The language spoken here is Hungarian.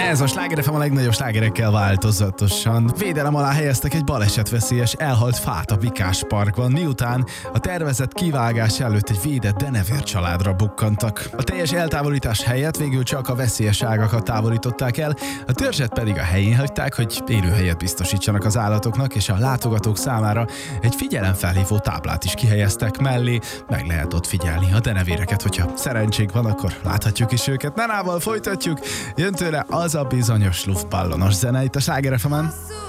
Ez a Sláger FM a legnagyobb slágerekkel változatosan. Védelem alá helyeztek egy balesetveszélyes elhalt fát a Bikás Parkban, miután a tervezett kivágás előtt egy védett denevér családra bukkantak. A teljes eltávolítás helyett végül csak a veszélyes ágakat távolították el, a törzset pedig a helyén hagyták, hogy élőhelyet biztosítsanak az állatoknak, és a látogatók számára egy figyelemfelhívó táblát is kihelyeztek mellé, meg lehet ott figyelni a denevéreket, hogyha szerencsénk van, akkor láthatjuk is őket. Nenával folytatjuk, jön tőle az a bizonyos luftballonos zene itt a Sláger FM-en.